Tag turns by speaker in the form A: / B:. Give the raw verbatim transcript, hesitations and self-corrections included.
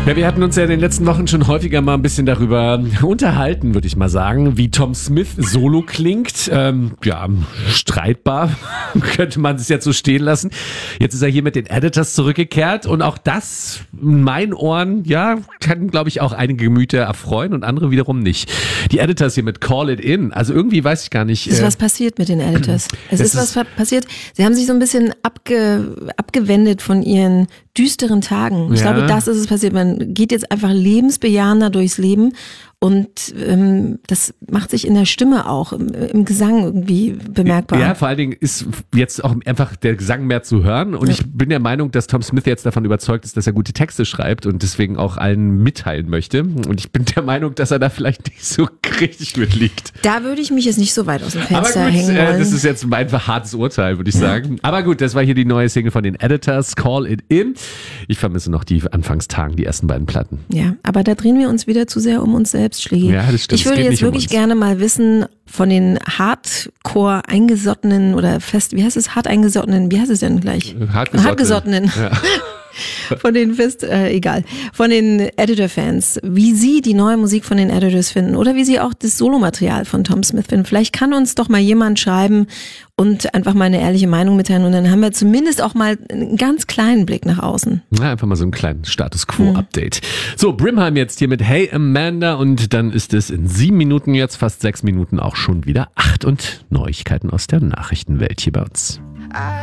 A: Ja, wir hatten uns ja in den letzten Wochen schon häufiger mal ein bisschen darüber unterhalten, würde ich mal sagen, wie Tom Smith solo klingt. Ähm, ja, streitbar, könnte man es jetzt so stehen lassen. Jetzt ist er hier mit den Editors zurückgekehrt und auch das, in meinen Ohren, ja, kann, glaube ich, auch einige Gemüter erfreuen und andere wiederum nicht. Die Editors hier mit Call It In, also irgendwie weiß ich gar nicht.
B: Es ist
A: äh,
B: was passiert mit den Editors. Es ist,
A: ist
B: was passiert. Sie haben sich so ein bisschen abge, abgewendet von ihren düsteren Tagen. Ich
A: Ja.
B: glaube, das ist es passiert. Man geht jetzt einfach lebensbejahender durchs Leben und ähm, das macht sich in der Stimme auch, im, im Gesang irgendwie bemerkbar.
A: Ja, vor allen Dingen ist jetzt auch einfach der Gesang mehr zu hören und
B: Ja.
A: ich bin der Meinung, dass Tom Smith jetzt davon überzeugt ist, dass er gute Texte schreibt und deswegen auch allen mitteilen möchte und ich bin der Meinung, dass er da vielleicht nicht so richtig mit liegt.
B: Da würde ich mich jetzt nicht so weit aus dem
A: Aber
B: Fenster
A: gut,
B: hängen
A: äh,
B: wollen.
A: das ist jetzt mein hartes Urteil, würde ich sagen. Aber gut, das war hier die neue Single von den Editors, Call It In. Ich vermisse noch die Anfangstagen, die ersten beiden Platten.
B: Ja, aber da drehen wir uns wieder zu sehr um uns selbst, Schlägi.
A: Ja, das stimmt.
B: Ich würde
A: Es geht
B: jetzt
A: nicht um
B: wirklich
A: uns.
B: gerne mal wissen von den Hardcore eingesottenen oder fest, wie heißt es, hart eingesottenen, wie heißt es denn gleich?
A: Hartgesottenen.
B: Hartgesottenen.
A: Ja.
B: Von den fest, äh, egal, von den Editor-Fans, wie sie die neue Musik von den Editors finden oder wie sie auch das Solomaterial von Tom Smith finden. Vielleicht kann uns doch mal jemand schreiben und einfach mal eine ehrliche Meinung mitteilen und dann haben wir zumindest auch mal einen ganz kleinen Blick nach außen.
A: Ja, einfach mal so einen kleinen Status Quo-Update. So, Brimheim jetzt hier mit Hey Amanda und dann ist es in sieben Minuten, jetzt fast sechs Minuten auch schon wieder acht und Neuigkeiten aus der Nachrichtenwelt hier bei uns.